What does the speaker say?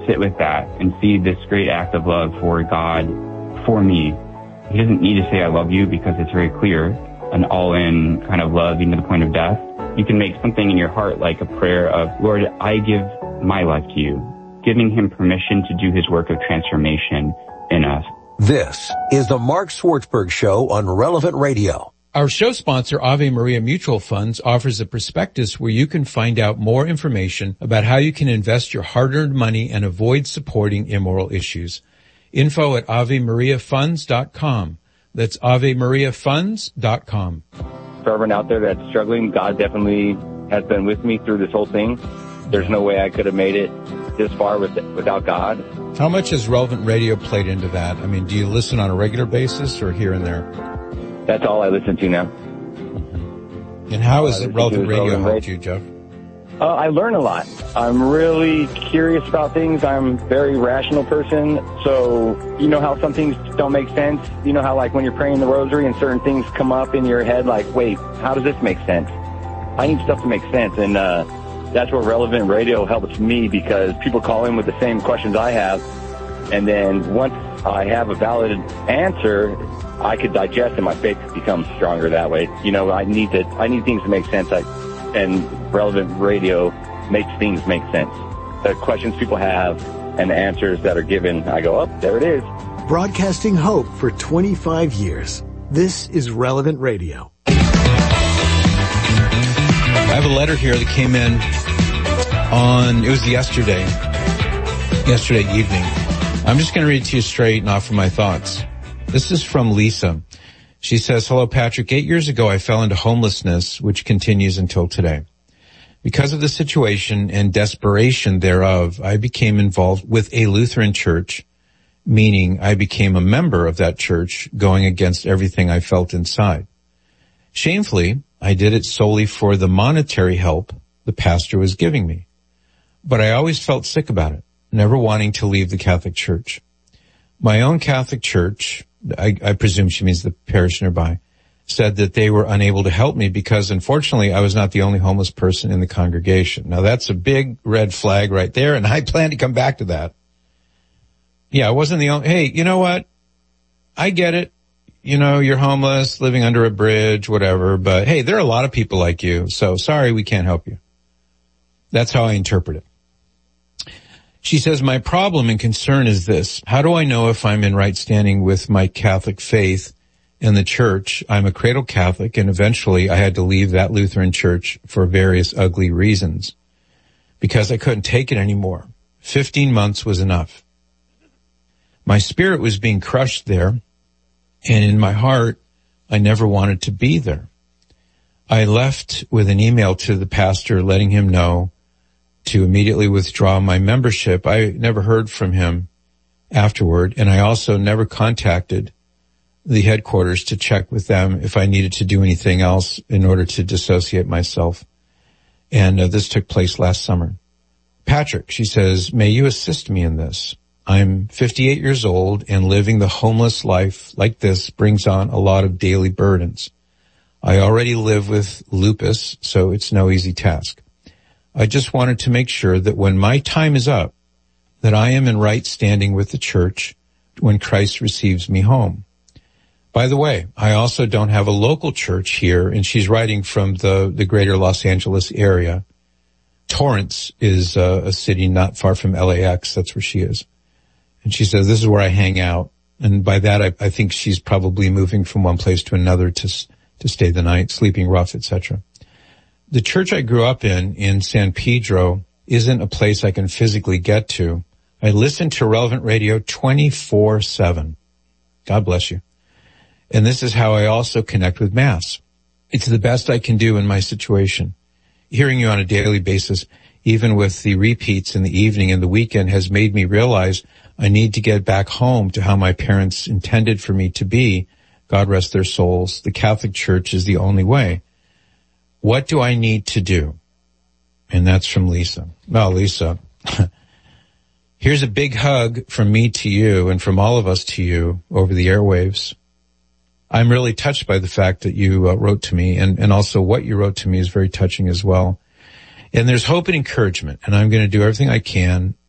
sit with that and see this great act of love for God for me. He doesn't need to say I love you because it's very clear, an all-in kind of love even to the point of death. You can make something in your heart like a prayer of, Lord, I give my life to you, giving him permission to do his work of transformation in us. This is the Mark Swartzberg Show on Relevant Radio. Our show sponsor, Ave Maria Mutual Funds, offers a prospectus where you can find out more information about how you can invest your hard-earned money and avoid supporting immoral issues. Info at AveMariaFunds.com. That's AveMariaFunds.com. For everyone out there that's struggling, God definitely has been with me through this whole thing. There's no way I could have made it this far without God. How much has Relevant Radio played into that? I mean, do you listen on a regular basis or here and there? That's all I listen to now. And how has Relevant Radio helped you, Jeff? I learn a lot. I'm really curious about things. I'm a very rational person. So, you know how some things don't make sense? You know how, like, when you're praying the rosary and certain things come up in your head, like, wait, how does this make sense? I need stuff to make sense. And that's where Relevant Radio helps me, because people call in with the same questions I have. And then once I have a valid answer, I could digest and my faith becomes stronger that way. You know, I need things to make sense. And Relevant Radio makes things make sense. The questions people have and the answers that are given, I go, oh, there it is. Broadcasting hope for 25 years. This is Relevant Radio. I have a letter here that came in it was yesterday evening. I'm just going to read it to you straight and offer my thoughts. This is from Lisa. She says, hello, Patrick. 8 years ago, I fell into homelessness, which continues until today. Because of the situation and desperation thereof, I became involved with a Lutheran church, meaning I became a member of that church, going against everything I felt inside. Shamefully, I did it solely for the monetary help the pastor was giving me. But I always felt sick about it, never wanting to leave the Catholic Church. My own Catholic Church, I presume she means the parish nearby, said that they were unable to help me because, unfortunately, I was not the only homeless person in the congregation. Now, that's a big red flag right there, and I plan to come back to that. Yeah, I wasn't the only... Hey, you know what? I get it. You know, you're homeless, living under a bridge, whatever, but hey, there are a lot of people like you, so sorry, we can't help you. That's how I interpret it. She says, my problem and concern is this. How do I know if I'm in right standing with my Catholic faith in the church? I'm a cradle Catholic, and eventually I had to leave that Lutheran church for various ugly reasons because I couldn't take it anymore. 15 months was enough. My spirit was being crushed there, and in my heart, I never wanted to be there. I left with an email to the pastor letting him know to immediately withdraw my membership. I never heard from him afterward, and I also never contacted the headquarters to check with them if I needed to do anything else in order to dissociate myself. And this took place last summer. Patrick, she says, may you assist me in this. I'm 58 years old, and living the homeless life like this brings on a lot of daily burdens. I already live with lupus, so it's no easy task. I just wanted to make sure that when my time is up, that I am in right standing with the church when Christ receives me home. By the way, I also don't have a local church here, and she's writing from the greater Los Angeles area. Torrance is a city not far from LAX. That's where she is. And she says, this is where I hang out. And by that, I think she's probably moving from one place to another to stay the night, sleeping rough, etc. The church I grew up in San Pedro, isn't a place I can physically get to. I listen to Relevant Radio 24/7. God bless you. And this is how I also connect with Mass. It's the best I can do in my situation. Hearing you on a daily basis, even with the repeats in the evening and the weekend, has made me realize I need to get back home to how my parents intended for me to be. God rest their souls. The Catholic Church is the only way. What do I need to do? And that's from Lisa. Well, Lisa, here's a big hug from me to you and from all of us to you over the airwaves. I'm really touched by the fact that you wrote to me, and also what you wrote to me is very touching as well. And there's hope and encouragement, and I'm going to do everything I can